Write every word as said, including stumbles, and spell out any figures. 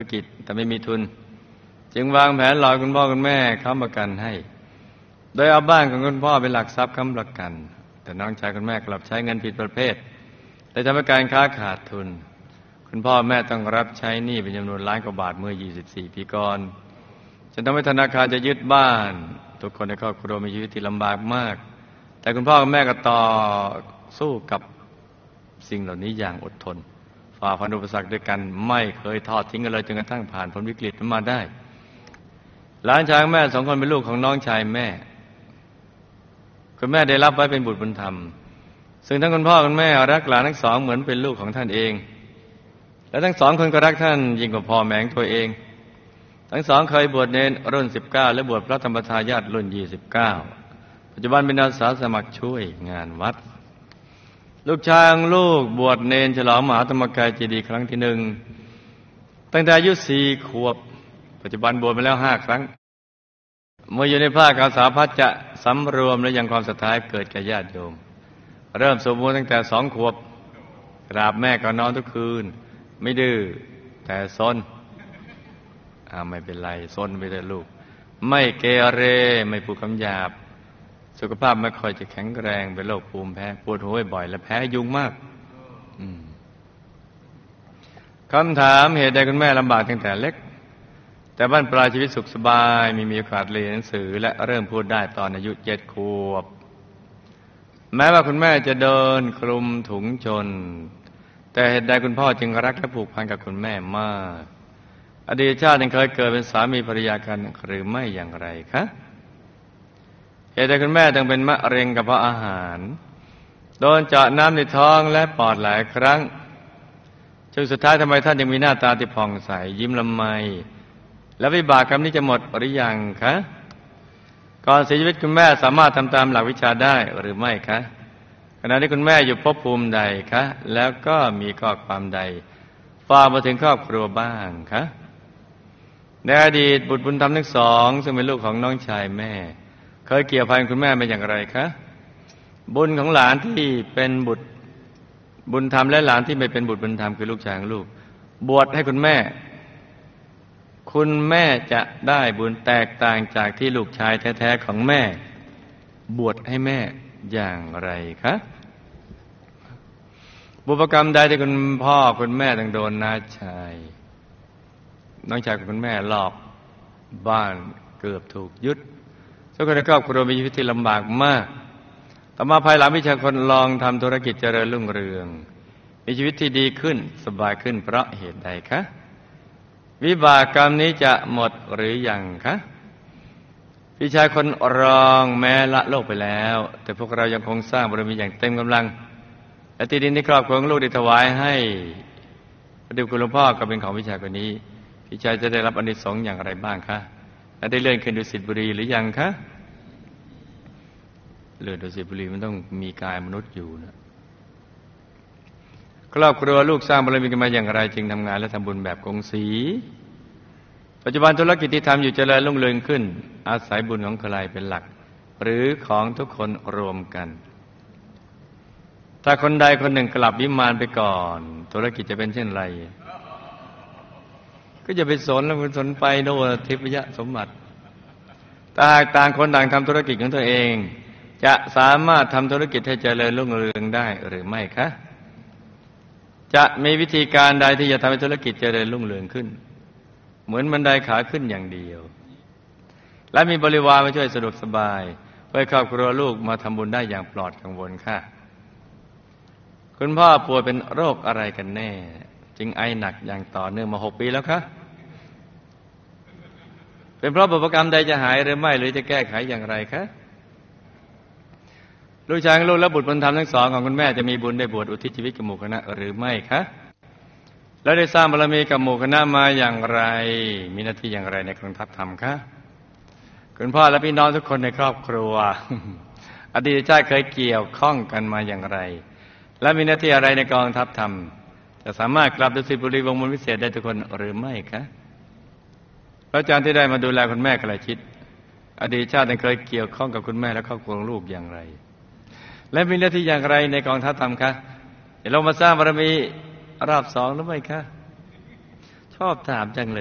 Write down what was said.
ธุรกิจแต่ไม่มีทุนจึงวางแผนหลอกคุณพ่อคุณแม่ค้ำประกันให้โดยเอาบ้านของคุณพ่อเป็นหลักทรัพย์ค้ำประกันแต่น้องชายคุณแม่กลับใช้เงินผิดประเภทและทำให้การค้าขาดทุนคุณพ่อแม่ต้องรับใช้หนี้เป็นจำนวนล้านกว่าบาทเมื่อยี่สิบสี่ปีก่อนจนทำให้ธนาคารจะยึดบ้านทุกคนในครอบครัวมีชีวิตที่ลำบากมากแต่คุณพ่อกับแม่ก็ต่อสู้กับสิ่งเหล่านี้อย่างอดทนฝ่าฟันอุปสรรคด้วยกันไม่เคยทอดทิ้งกันเลยจนกระทั่งผ่านพ้นวิกฤตนั้นมาได้หลานชายแม่สองคนเป็นลูกของน้องชายแม่คุณแม่ได้รับไว้เป็นบุตรบุญธรรมซึ่งทั้งคุณพ่อคุณแม่รักหลานทั้งสองเหมือนเป็นลูกของท่านเองและทั้งสองคนก็รักท่านยิ่งกว่าพ่อแม่ตัวเองทั้งสองเคยบวชเนรรุ่นสิบเก้าและบวชพระธรรมทายาทรุ่นยี่สิบเก้าปัจจุบันเป็นอาสาสมัครช่วยงานวัดลูกชายของลูกบวชเนรฉลองมหาธรรมกายเจดีย์ครั้งที่หนึ่งตั้งแต่อายุสี่ขวบปัจจุบันบวชมาแล้วห้าครั้งเมื่ออยู่ในภาคอาสาพัฒจะสำรวมและยังความศรัทธาเกิดแก่ญาติโยมเริ่มสมบูรณ์ตั้งแต่สองขวบกราบแม่ก่อนนอนทุกคืนไม่ดื้อแต่ซนอ่าไม่เป็นไรซนไปเถอะลูกไม่เกเรไม่พูดคำหยาบสุขภาพไม่ค่อยจะแข็งแรงเป็นโรคภูมิแพ้ปวดหัวบ่อยและแพ้ยุงมากคำถามเหตุใดคุณแม่ลำบากตั้งแต่เล็กแต่บ้านปลายชีวิตสุขสบายมีมีโอกาสเรียนหนังสือและเริ่มพูดได้ตอนอายุเจ็ดขวบแม้ว่าคุณแม่จะเดินคลุมถุงชนแต่เหตุใดคุณพ่อจึงรักและผูกพันกับคุณแม่มากอดีตชาติยังเคยเกิดเป็นสามีภรรยากันหรือไม่อย่างไรคะเหตุใดคุณแม่ต้องเป็นมะเร็งกระเพาะอาหารโดนเจาะน้ำในท้องและปอดหลายครั้งจนสุดท้ายทำไมท่านยังมีหน้าตาที่ผ่องใสยิ้มละไมและวิบากกรรมนี้จะหมดหรือยังคะก่อนเสียชีวิตคุณแม่สามารถทำตามหลักวิชาได้หรือไม่คะขณะที่คุณแม่อยู่ภพภูมิใดคะแล้วก็มีข้อความใดฝากมาถึงครอบครัวบ้างคะในอดีตบุตรบุญธรรมทั้งสองซึ่งเป็นลูกของน้องชายแม่เคยเกี่ยวพันคุณแม่เป็นอย่างไรคะบุญของหลานที่เป็นบุตรบุญธรรมและหลานที่ไม่เป็นบุตรบุญธรรมคือลูกชายของลูกบวชให้คุณแม่คุณแม่จะได้บุญแตกต่างจากที่ลูกชายแท้ๆของแม่บวชให้แม่อย่างไรคะบุพกรรมใดที่คุณพ่อคุณแม่ต้องโดนน้าชายน้องชายของคุณแม่หลอกบ้านเกือบถูกยึดทุกคนในครอบครัวมีชีวิตที่ลำบากมากต่อมาภายหลังวิชาคนลองทำธุรกิจเจริญรุ่งเรืองมีชีวิตที่ดีขึ้นสบายขึ้นเพราะเหตุใดคะวิบากกรรมนี้จะหมดหรือยังคะพี่ชายคนรองแม้ละโลกไปแล้วแต่พวกเรายังคงสร้างบารมีอย่างเต็มกำลังและที่ดินที่ครอบครัวของลูกได้ถวายให้พระเดชคุณหลวงพ่อก็เป็นของพี่ชายคนนี้พี่ชายจะได้รับอานิสงส์อย่างไรบ้างคะและได้เลื่อนขึ้นดุสิตบุรีหรือยังคะเลื่อนดุสิตบุรีมันต้องมีกายมนุษย์อยู่นะครอบครัวลูกสร้างบารมีกันมาอย่างไรจึงทำงานและทำบุญแบบกงสีปัจจุบันธุรกิจที่ทำอยู่เจริญรุ่งเรืองขึ้นอาศัยบุญของใครเป็นหลักหรือของทุกคนรวมกันถ้าคนใดคนหนึ่งกลับวิมานไปก่อนธุรกิจจะเป็นเช่นไรก็จะไปสนแล้วคุณสนไปโน่นทิพยสมบัติแต่หากต่างคนต่างทำธุรกิจของตัวเองจะสามารถทำธุรกิจให้เจริญรุ่งเรืองได้หรือไม่คะจะมีวิธีการใดที่จะทำให้ธุรกิจเจริญรุ่งเรืองขึ้นเหมือนบันไดขาขึ้นอย่างเดียวและมีบริวารมาช่วยสะดวกสบายเพื่อครอบครัวลูกมาทำบุญได้อย่างปลอดกังวลค่ะคุณพ่อป่วยเป็นโรคอะไรกันแน่จึงไอหนักอย่างต่อเนื่องมาหกปีแล้วคะเป็นเพราะบุพกรรมใดจะหายหรือไม่หรือจะแก้ไขอย่างไรคะลูกชายลูกและบุตรบุญธรรมทั้งสองของคุณแม่จะมีบุญได้บวชอุทิศชีวิตกับหมู่คณะหรือไม่คะแล้วได้สร้างบารมีกับหมู่คณะมาอย่างไรมีหน้าที่อย่างไรในกองทัพธรรมคะคุณพ่อและพี่น้องทุกคนในครอบครัวอดีตชาติเคยเกี่ยวข้องกันมาอย่างไรและมีหน้าที่อะไรในกองทัพธรรมจะสามารถกลับดุสิตบุรีวงมนต์วิเศษได้ทุกคนหรือไม่คะพระอาจารย์ที่ได้มาดูแลคุณแม่ใกล้ชิดอดีตชาติเคยเกี่ยวข้องกับคุณแม่และครอบครัวลูกอย่างไรและมีหน้าที่อย่างไรในกองทัพธรรมคะเดี๋ยวเรามาสร้างบารมีรอบสองหรือไม่คะโชอบถามจังเลย